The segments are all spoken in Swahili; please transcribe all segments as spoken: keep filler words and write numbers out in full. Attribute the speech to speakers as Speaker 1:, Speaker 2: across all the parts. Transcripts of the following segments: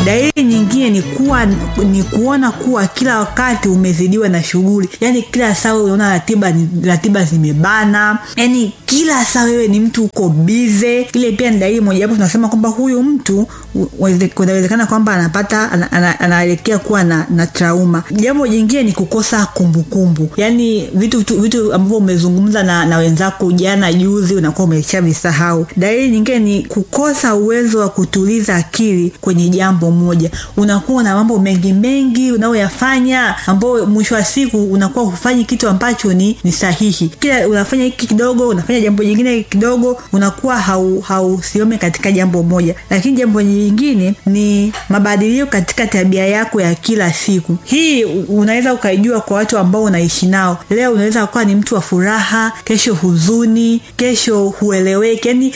Speaker 1: Dalili nyingine ni kuwa ni kuona kuwa kila wakati umezidiwa na shughuli. Yaani kila saa unaona ratiba ratiba zimebana. Yaani kila saa wewe ni mtu uko busy. Ile pia ni dalili moja hapo tunasema kwamba huyu mtu inawezekana kwamba anapata anaelekea kuwa na, na trauma. Jambo jingine ni kukosa kumbukumbu. Yaani vitu vitu ambavyo umezungumza na, na wenzako jana juzi unakuwa umeshavisahau. Dalili nyingine ni kukosa uwezo wa kutuliza akili kwenye jambo moja. Unakuwa na mambo mengi mengi unayoyafanya ambao mwisho wa siku unakuwa hufanyi kitu ambacho ni, ni sahihi. Kila unafanya hiki kidogo, unafanya jambo jingine kidogo, unakuwa hau hausiome katika jambo moja. Lakini jambo jingine ni mabadiliko katika tabia yako ya kila siku. Hii unaweza ukaijua kwa watu ambao unaishi nao. Leo unaweza kuwa ni mtu wa furaha, kesho huzuni, kesho hueleweki. Yaani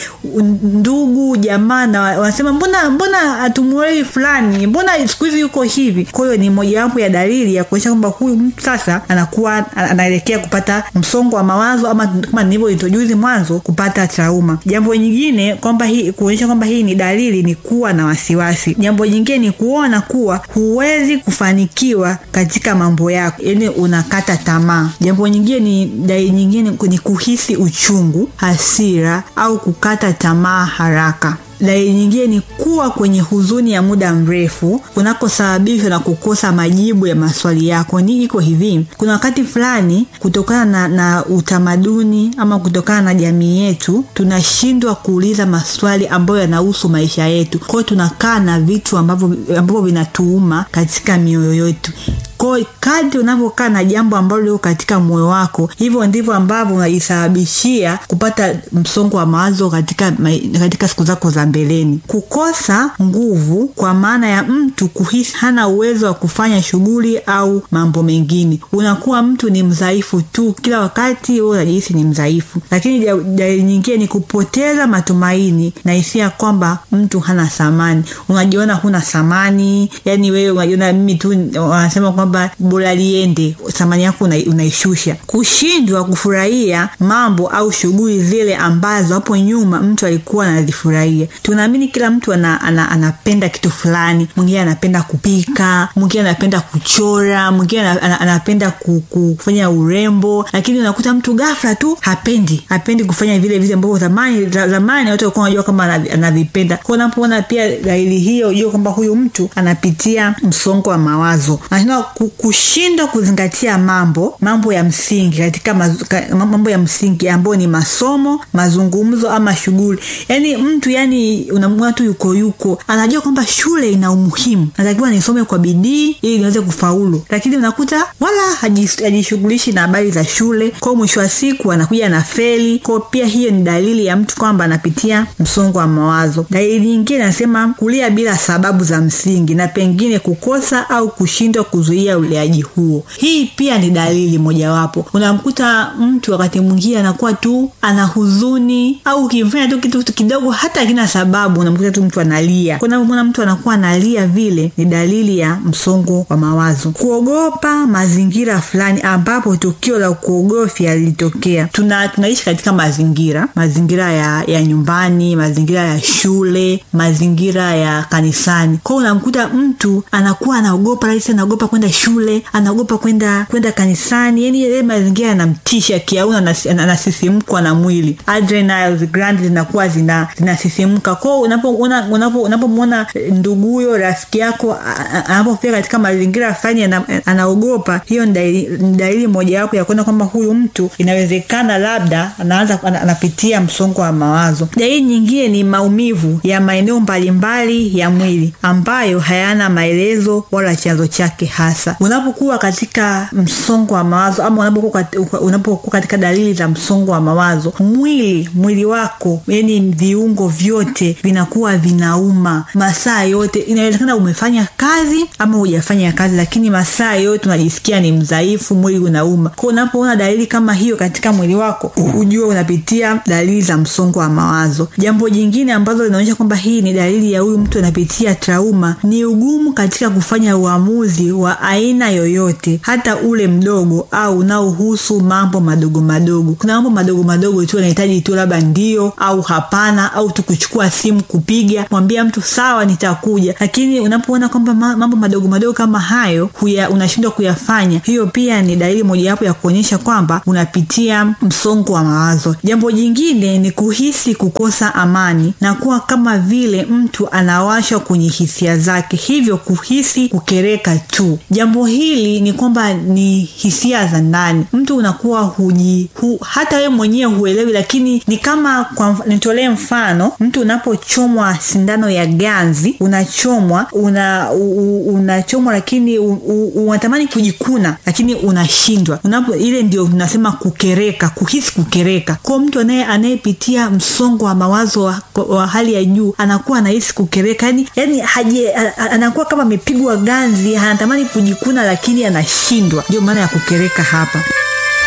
Speaker 1: ndugu jamaa na wanasema mbona mbona atumuelewi fulani, mbona siku hizi yuko hivi. Kwa hiyo ni mojawapo ya dalili ya kuonyesha kwamba huyu mtu sasa anakuwa anaelekea kupata msongo wa mawazo, ama kama nilivyointroduce mwanzo, kupata trauma. Jambo jingine kwamba hii kuonyesha kwamba hii ni dalili ni kuwa na wasiwasi. Jambo jingine ni kuona kuwa huwezi kufanikiwa katika mambo yako, yaani unakata tamaa. Jambo nyingine ni dalili nyingine ni kuhisi uchungu, hasira au kukata tamaa haraka. Dalili nyingine ni kuwa kwenye huzuni ya muda mrefu kunakosababishwa na kukosa majibu ya maswali yako. Ni iko hivi, kuna wakati fulani kutokana na, na utamaduni ama kutokana na jamii yetu tunashindwa kuuliza maswali ambayo yanahusu maisha yetu. Kwa hiyo tunakaa na vitu ambavyo ambavyo vinatuuma katika mioyo yetu. Kwa kadri unavyokaa na jambo ambalo liko katika moyo wako, hivyo ndivyo ambavyo unajisababishia kupata msongo wa mawazo katika katika siku zako za mbeleni. Kukosa nguvu, kwa maana ya mtu kuhisi hana uwezo wa kufanya shughuli au mambo mengine. Unakuwa mtu ni mdhaifu tu, kila wakati wewe unajihisi ni mdhaifu. Lakini dalili nyingine ni kupoteza matumaini na hisia kwamba mtu hana thamani. Unajiona huna thamani, yani wewe unajiona mimi tu, wanasema kwamba bora liende, thamani yako unaishusha. Kushindwa kufurahia mambo au shughuli zile ambazo hapo nyuma mtu alikuwa anazifurahia. Tunaamini kila mtu ana, ana, anapenda kitu fulani. Mwingine anapenda kupika, mwingine anapenda kuchora, mwingine anapenda kufanya urembo, lakini unakuta mtu ghafla tu hapendi hapendi kufanya vile vile ambavyo zamani zamani watu walikuwa wanajua kama anavipenda. Kwa unapoona pia dalili hiyo, unajua kwamba huyu mtu anapitia msongo wa mawazo. Na kushindwa kuzingatia mambo mambo ya msingi katika mazu, mambo ya msingi ambayo ni masomo, mazungumzo ama shughuli. Yaani mtu yani unamwona tu yuko yuko anajua kwamba shule ina umuhimu, natakiwa nisome kwa bidii ili niweze kufaulu, lakini unakuta wala hajishughulishi na habari za shule. Kwa mwisho wa siku anakuja na feli. Kwa pia hiyo ni dalili ya mtu kwamba anapitia msongo wa mawazo. Dalili nyingine nasema kulia bila sababu za msingi na pengine kukosa au kushindwa kuzuia uleaji huo. Hii pia ni dalili mojawapo. Unamkuta mtu wakati mwingine anakuwa tu ana huzuni, au ukimfanya tu kitu kidogo hata kina sababu unamkuta tu mtu analia. Kuna kuna mtu anakuwa analia vile, ni dalili ya msongo wa mawazo. Kuogopa mazingira fulani ambapo tukio la kuogofya lilitokea. Tuna tunaishi katika mazingira, mazingira ya ya nyumbani, mazingira ya shule, mazingira ya kanisani. Kwa unamkuta mtu anakuwa anaogopa, rais anaogopa kwenda shule, anaogopa kwenda kwenda kanisani. Yaani ile mazingira yanamtisha kiauna, anasisimkwa na mwili. Adrenals glands zinakuwa zina zinasisimka. Kwa unapoona unapo unapomwona ndugu huyo, rafiki yako anapofika katika mazingira fulani anaogopa, hiyo ni dalili moja wapo ya kuona kwamba huyu mtu inawezekana labda anaanza anapitia msongo wa mawazo. Dalili nyingine ni maumivu ya maeneo mbalimbali ya mwili ambayo hayana maelezo wala chanzo chake hasa. Unapokuwa katika msongo wa mawazo ama unapokuwa unapokuwa katika dalili za msongo wa mawazo, mwili mwili wako, yani viungo vyote vinakuwa vinauma masaa yote. Inawezekana umefanya kazi ama hujafanya kazi, lakini masaa yote unajisikia ni mdhaifu, mwili unauma. Kwa unapoona dalili kama hiyo katika mwili wako, ujue unapitia dalili za msongo wa mawazo. Jambo jingine ambalo linaonyesha kwamba hii ni dalili ya huyu mtu anapitia trauma ni ugumu katika kufanya uamuzi wa aina yoyote, hata ule mdogo au unaohusu mambo madogo madogo. Kuna mambo madogo madogo tu yanahitaji tu labda ndio au hapana, au tu kuchukua simu kupiga, mwambia mtu sawa nitakuja. Lakini unapoona kwamba mambo madogo madogo kama hayo huya unashindwa kuyafanya, hiyo pia ni dalili mojawapo ya kuonyesha kwamba unapitia msongo wa mawazo. Jambo jingine ni kuhisi kukosa amani na kuwa kama vile mtu anawashwa kwenye hisia zake, hivyo kuhisi kukereka tu. Jambo hili ni kwamba ni hisia za ndani. Mtu unakuwa huji hu, hata wewe mwenyewe huelewi, lakini ni kama kwa nitolee mfano, mtu unapochomwa sindano ya ganzi, unachomwa una unachomwa lakini unatamani kujikuna lakini unashindwa. Unapo ile ndio tunasema kukereka, kuhisi kukereka. Kwa mtu anaye anayepitia msongo wa mawazo wa, wa hali ya juu anakuwa anahisi kukereka, yani yani haje anakuwa kama amepigwa ganzi, anatamani kujikuna lakini anashindwa. Ndio maana ya kukereka hapa.